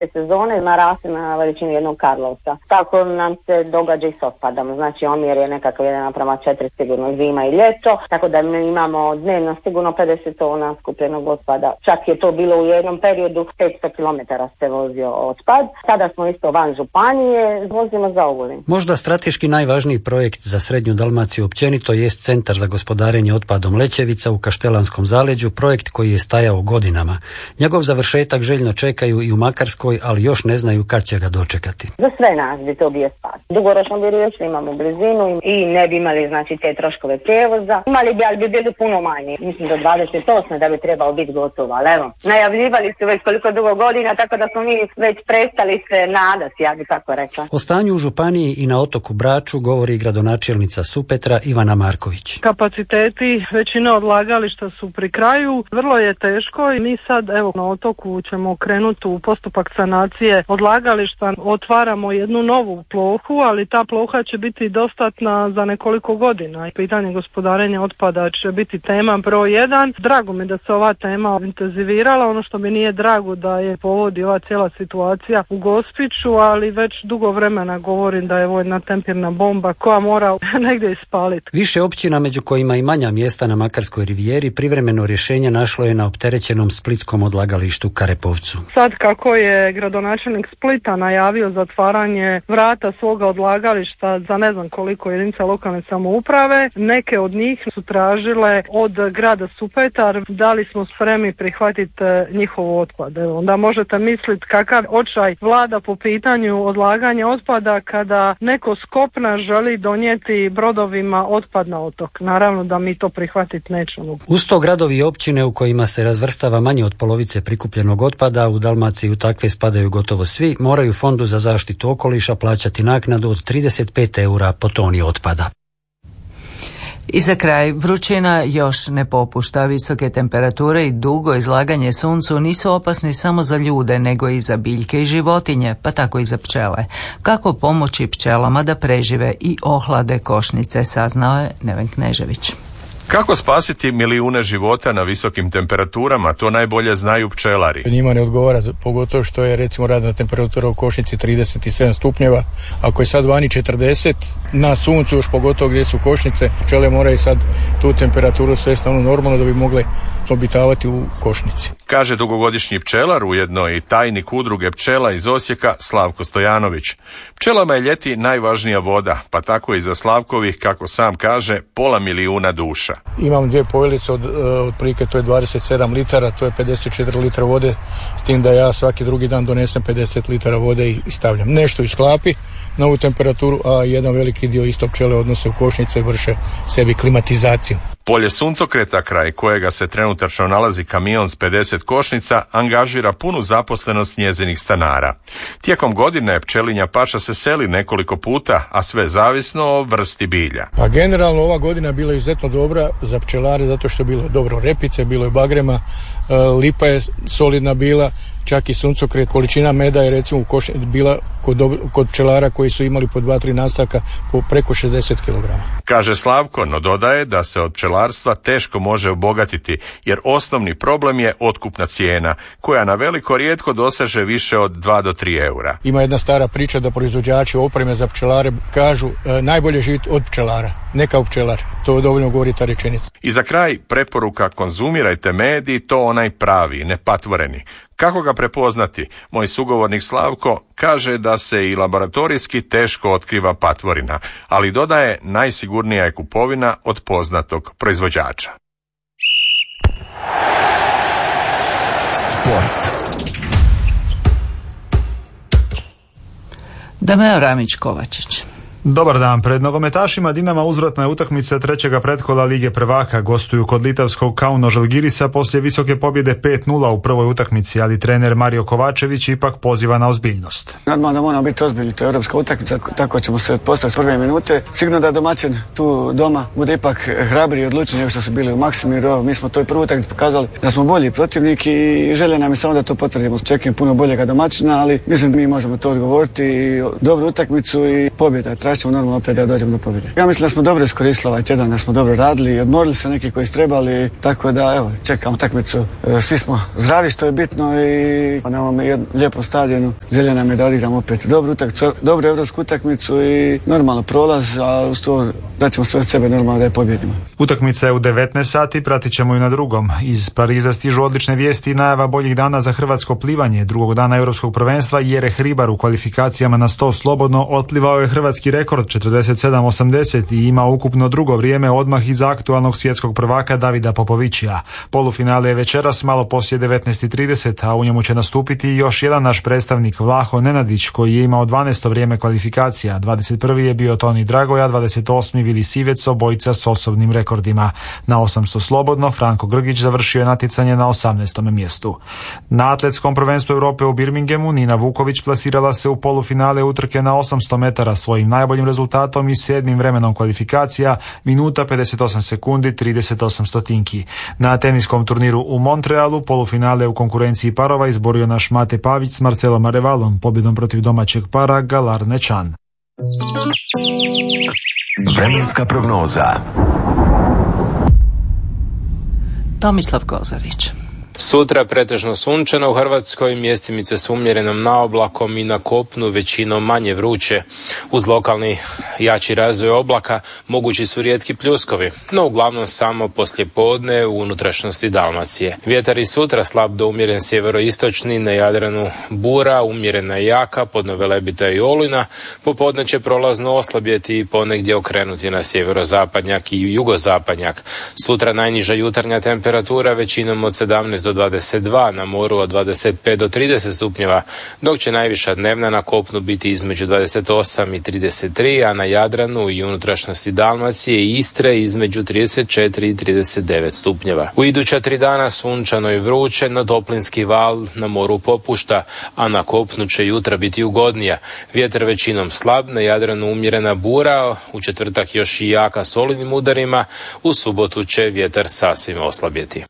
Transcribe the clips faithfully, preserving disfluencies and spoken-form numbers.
sezone narasli na veličinu jednog Karlovca. Tako nam se događa i s otpadom. Znači omjer je nekakav jedan naprama četiri sigurno zima i ljeto, tako da mi imamo dnevno sigurno pedeset tona skupljenog otpada. Čak je to bilo u jednom periodu, petsto kilometara se vozio otpad. Sada smo isto van županije, vozimo za Ogulin. Možda strateški najvažniji projekt za Srednju Dalmaciju općenito jest Centar za gospodarenje otpadom Lećevica u Kaštelanskom zaleđu, projekt koji je stajao godinama. Njegov završetak željno čekaju i u Makarskoj, ali još ne znaju kad će ga dočekati. Za sve nas bi to bio spas. Dugoročno bi riješili, imamo blizinu i ne bi imali znači te troškove prijevoza. Imali bi, ali bi bili puno manji. Mislim do dvadeset osme da bi trebalo biti gotovo, ali evo. Najavljivali su već koliko dugo godina, tako da smo mi već prestali se nadati, ja bi tako rekla. O stanju u županiji i na otoku Braču govori gradonačelnica Supetra Ivana Marković. Kapaciteti većine odlagališta su pri kraju, vrlo je teško i mi sad evo na otoku ćemo krenuti u postupak sanacije odlagališta, otvaramo jednu novu plohu, ali ta ploha će biti dostatna za nekoliko godina. Pitanje gospodarenja otpada će biti tema broj jedan. Drago mi da se ova tema intenzivirala, ono što mi nije drago da je povodi ova cijela situacija u Gospiću, ali već dugo vremena govorim da je ovo jedna tempirna bomba koja mora negdje ispaliti. Više općina, među kojima i manja mjesta na Makarskoj rivijeri, privremeno rješenje našlo je na opterećenom splitskom odlagalištu Karepovcu. Sad kako je gradonačelnik Splita najavio zatvaranje vrata svoga odlagališta za ne znam koliko jedinica lokalne samouprave, neke od njih su tražile od grada Supetar da li smo spremni prihvatiti njihov otpad. Onda možete misliti kakav očaj vlada po pitanju odlaganja otpada kada neko s kopna želi donijeti brodovima otpad na otok. Naravno da mi to prihvatiti nećemo. Uz to gradovi i općine u kojima se razvrstava manje od polovice prikupljenog otpada, u Dalmaciji u takve spadaju gotovo svi, moraju Fondu za zaštitu okoliša plaćati naknadu od trideset pet eura po toni otpada. I za kraj, vrućina još ne popušta. Visoke temperature i dugo izlaganje suncu nisu opasni samo za ljude, nego i za biljke i životinje, pa tako i za pčele. Kako pomoći pčelama da prežive i ohlade košnice, saznao je Neven Knežević. Kako spasiti milijune života na visokim temperaturama, to najbolje znaju pčelari. Njima ne odgovara, pogotovo što je recimo radna temperatura u košnici trideset sedam stupnjeva. Ako je sad vani četrdeset, na suncu još pogotovo gdje su košnice, pčele moraju sad tu temperaturu svesti ono normalno da bi mogle obitavati u košnici. Kaže dugogodišnji pčelar, ujedno i tajnik udruge pčela iz Osijeka, Slavko Stojanović. Pčelama je ljeti najvažnija voda, pa tako i za Slavkovih, kako sam kaže, pola milijuna duša. Imam dvije pojelice od otprilike, to je dvadeset sedam litara, to je pedeset četiri litra vode, s tim da ja svaki drugi dan donesem pedeset litara vode i stavljam. Nešto isklapi na ovu temperaturu, a jedan veliki dio isto pčele odnose u košnice i vrše sebi klimatizaciju. Polje Suncokreta, kraj kojega se trenutačno nalazi kamion s pedeset košnica, angažira punu zaposlenost njezinih stanara. Tijekom godine pčelinja paša se seli nekoliko puta, a sve zavisno o vrsti bilja. A generalno ova godina bila izuzetno dobra za pčelare zato što je bilo dobro repice, bilo je bagrema, lipa je solidna bila, čak i suncokret, količina meda je recimo u koš, bila kod, kod pčelara koji su imali po dva tri nasaka po preko šezdeset kilograma. Kaže Slavko, no dodaje da se od pčelarstva teško može obogatiti, jer osnovni problem je otkupna cijena, koja na veliko rijetko doseže više od dva do tri eura. Ima jedna stara priča da proizvođači opreme za pčelare kažu e, najbolje živjeti od pčelara, ne kao pčelar. To dovoljno govori ta rečenica. I za kraj preporuka: konzumirajte med i to onaj pravi, ne patvoreni. Kako ga prepoznati? Moj sugovornik Slavko kaže da se i laboratorijski teško otkriva patvorina, ali dodaje najsigurnija je kupovina od poznatog proizvođača. Sport. Dameo Ramić-Kovačić. Dobar dan. Pred nogometašima Dinama uzvratna je utakmica trećega pretkola Lige prvaka. Gostuju kod litavskog Kauno Žalgirisa poslije visoke pobjede pet nula u prvoj utakmici, ali trener Mario Kovačević ipak poziva na ozbiljnost. Normalno da moramo biti ozbiljni, to je europska utakmica, tako ćemo se postaviti s prve minute. Sigurno da domaćin tu doma bude ipak hrabriji i odlučniji nego što su bili u Maksimiru. Mi smo toj prvoj utakmici pokazali da smo bolji protivnik i želje nam je samo da to potvrdimo. Čekam puno boljega domaćina, ali mislim mi možemo to odgovoriti. Dobru utakmicu i pobjeda. tražit ćemo normalno opet da dođemo do pobjede. Ja mislim da smo dobro iskoristili ovaj tjedan, da smo dobro radili, odmorili se neki koji su trebali, tako da evo, čekamo utakmicu. Svi smo zdravi, što je bitno, i na ovom lijepom stadionu želja nam je da odigramo opet dobru utakmicu, dobru evropsku utakmicu i normalno prolaz, a uz to da ćemo sve od sebe normalno da je pobjedimo. Utakmica je u devetnaest sati, pratit ćemo ju na drugom. Iz Pariza stižu odlične vijesti i najava boljih dana za hrvatsko plivanje. Drugog dana europskog prvenstva Jere Hribar u kvalifikacijama na sto slobodno otplivao je hrvatski rekord četrdeset sedam osamdeset i ima ukupno drugo vrijeme odmah iza aktualnog svjetskog prvaka Davida Popovićija. Polufinale je večeras malo poslije devetnaest i trideset, a u njemu će nastupiti još jedan naš predstavnik Vlaho Nenadić koji je imao dvanaesto vrijeme kvalifikacija. dvadeset prvi je bio Toni Dragoja, dvadeset osmi Vili Sivec, obojica s osobnim rekordima. Na osamsto slobodno Franko Grgić završio je natjecanje na osamnaestom mjestu. Na atletskom prvenstvu Europe u Birminghamu Nina Vuković plasirala se u polufinale utrke na osamsto metara svojim najboljim rezultatom i sedmim vremenom kvalifikacija, minuta pedeset osam sekundi trideset osam stotinki. Na teniskom turniru u Montrealu polufinale u konkurenciji parova izborio naš Mate Pavić s Marcelom Arevalom, pobjedom protiv domaćeg para Galar Nečan. Vremenska prognoza. Tomislav Kozarić. Sutra pretežno sunčano u Hrvatskoj, mjestimice s umjerenom naoblakom i na kopnu većinom manje vruće. Uz lokalni jači razvoj oblaka mogući su rijetki pljuskovi, no uglavnom samo poslijepodne u unutrašnjosti Dalmacije. Vjetar i sutra slab do umjeren sjeveroistočni, na Jadranu bura, umjerena i jaka, podno Velebita i Olujna. Popodne će prolazno oslabjeti i ponegdje okrenuti na sjeverozapadnjak i jugozapadnjak. Sutra najniža jutarnja temperatura većinom od sedamnaest do dvadeset dva, na moru od dvadeset pet do trideset stupnjeva, dok će najviša dnevna na kopnu biti između dvadeset osam i trideset tri, a na Jadranu i unutrašnjosti Dalmacije i Istre između trideset četiri i trideset devet stupnjeva. U iduća tri dana sunčano i vruće, no toplinski val na moru popušta, a na kopnu će jutra biti ugodnija. Vjetar većinom slab, na Jadranu umjerena bura, u četvrtak još i jaka s olujnim udarima, u subotu će vjetar sasvim oslabjeti.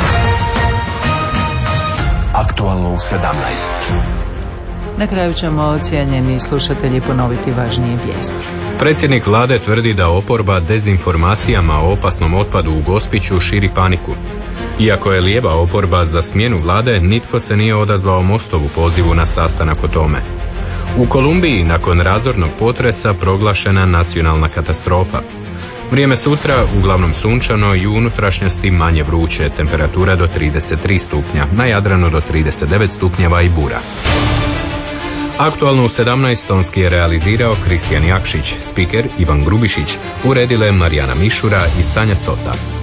Aktualno u sedamnaest. Na kraju ćemo, cijenjeni slušatelji, ponoviti važnije vijesti. Predsjednik vlade tvrdi da oporba dezinformacijama o opasnom otpadu u Gospiću širi paniku. Iako je lijeva oporba za smjenu vlade, nitko se nije odazvao Mostovu pozivu na sastanak o tome. U Kolumbiji nakon razornog potresa proglašena nacionalna katastrofa. Vrijeme sutra uglavnom sunčano i u unutrašnjosti manje vruće, temperatura do trideset tri stupnja, na Jadranu do trideset devet stupnjeva i bura. Aktualno u sedamnaest tonski je realizirao Kristijan Jakšić, spiker Ivan Grubišić, uredile Marijana Mišura i Sanja Cota.